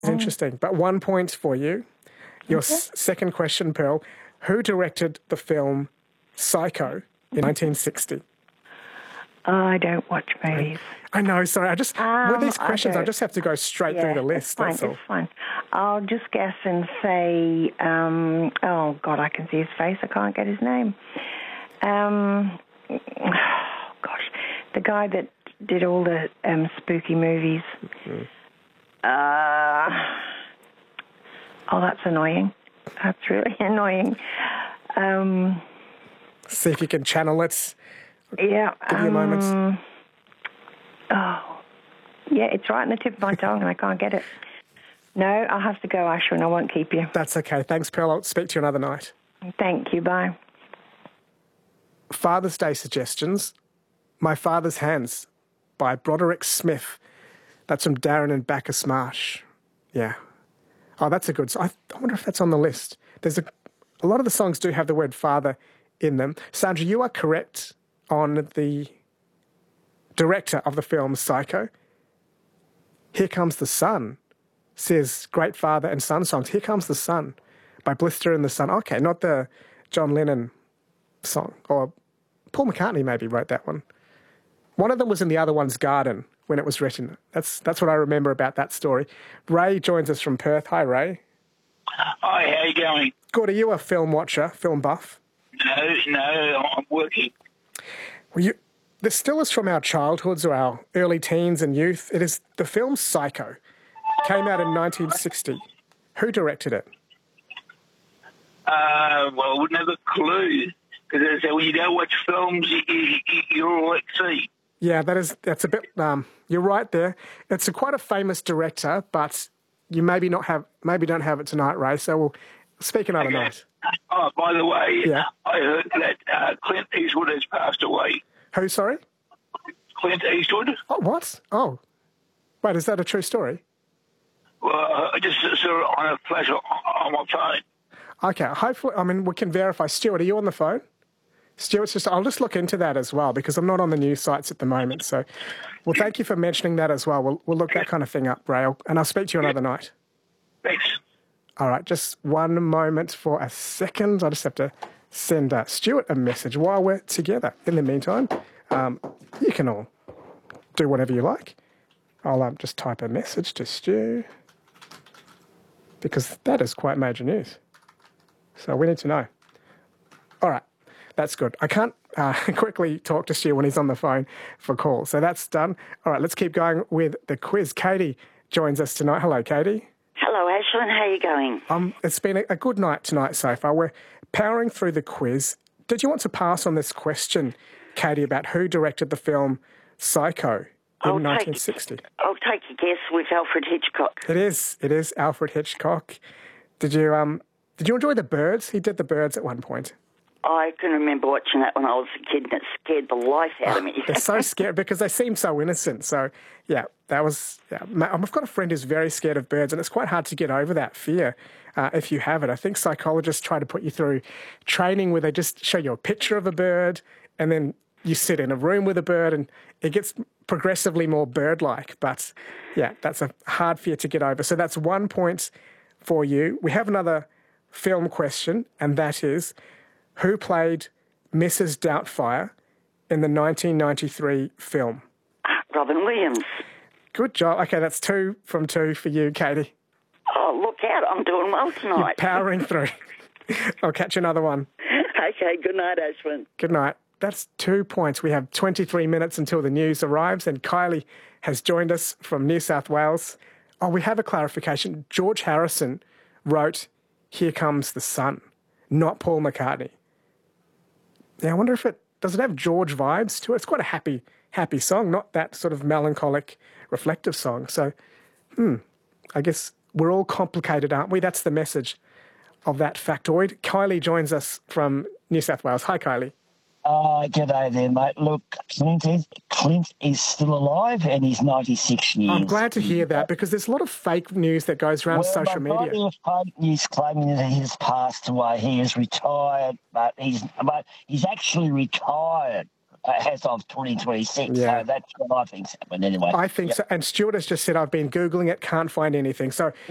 It's interesting. But 1 point for you. Your second question, Pearl. Who directed the film Psycho in 1960? I don't watch movies. I know, sorry. With these questions, I just have to go straight through the list. It's fine. I'll just guess and say, oh, God, I can see his face. I can't get his name. The guy that did all the spooky movies. Mm-hmm. That's annoying. That's really annoying. See if you can channel it. Yeah. Give you a moment. It's right on the tip of my tongue and I can't get it. No, I'll have to go, Asher, and I won't keep you. That's okay. Thanks, Pearl. I'll speak to you another night. Thank you. Bye. Father's Day suggestions. My Father's Hands by Broderick Smith. That's from Darren and Bacchus Marsh. Yeah. Oh, that's a good song. I wonder if that's on the list. There's a lot of the songs do have the word father in them. Sandra, you are correct on the director of the film Psycho. Here Comes the Sun says great father and son songs. Here Comes the Sun by Blister and the Sun. Okay, not the John Lennon song. Or Paul McCartney maybe wrote that one. One of them was in the other one's garden when it was written. That's what I remember about that story. Ray joins us from Perth. Hi, Ray. Hi, how you going? Good. Are you a film watcher, film buff? No, I'm working. Well, this still is from our childhoods or our early teens and youth. It is the film Psycho. Came out in 1960. Who directed it? I wouldn't have a clue. Because when you don't watch films, you're all at sea. Yeah, that's a bit. You're right there. It's quite a famous director, but you maybe don't have it tonight, Ray. So we'll speak another night. Oh, by the way, yeah. I heard that Clint Eastwood has passed away. Who? Sorry. Clint Eastwood. Oh, what? Oh, wait, is that a true story? Well, I just saw it on a flash on my phone. Okay, hopefully, we can verify. Stuart, are you on the phone? Stuart's I'll just look into that as well because I'm not on the news sites at the moment. So, well, thank you for mentioning that as well. We'll look that kind of thing up, Ray, and I'll speak to you another night. Thanks. All right, just one moment for a second. I just have to send Stuart a message while we're together. In the meantime, you can all do whatever you like. I'll just type a message to Stu because that is quite major news. So we need to know. All right, that's good. I can't quickly talk to Stu when he's on the phone for calls. So that's done. All right, let's keep going with the quiz. Katie joins us tonight. Hello, Katie. Hello, Ashlyn. How are you going? It's been a good night tonight so far. We're powering through the quiz. Did you want to pass on this question, Katie, about who directed the film Psycho in 1960? I'll take a guess with Alfred Hitchcock. It is Alfred Hitchcock. Did you enjoy The Birds? He did The Birds at one point. I can remember watching that when I was a kid, and it scared the life out of me. They're so scared because they seem so innocent. So, yeah, that was... Yeah. I've got a friend who's very scared of birds, and it's quite hard to get over that fear if you have it. I think psychologists try to put you through training where they just show you a picture of a bird, and then you sit in a room with a bird, and it gets progressively more bird-like. But, yeah, that's a hard fear to get over. So that's 1 point for you. We have another film question, and that is... Who played Mrs. Doubtfire in the 1993 film? Robin Williams. Good job. Okay, that's 2 from 2 for you, Katie. Oh, look out. I'm doing well tonight. You're powering through. I'll catch another one. Okay, good night, Ashwin. Good night. That's 2 points. We have 23 minutes until the news arrives, and Kylie has joined us from New South Wales. Oh, we have a clarification. George Harrison wrote Here Comes the Sun, not Paul McCartney. Yeah, I wonder if does it have George vibes to it? It's quite a happy song, not that sort of melancholic, reflective song. So, I guess we're all complicated, aren't we? That's the message of that factoid. Kylie joins us from New South Wales. Hi, Kylie. G'day there, mate. Look, Clint is still alive and he's 96 years. I'm glad to hear that because there's a lot of fake news that goes around social media. There's fake news claiming that he has passed away. He is retired, but he's actually retired as of 2026. Yeah. So that's what I think's happened anyway. I think so. And Stuart has just said, I've been Googling it, can't find anything. So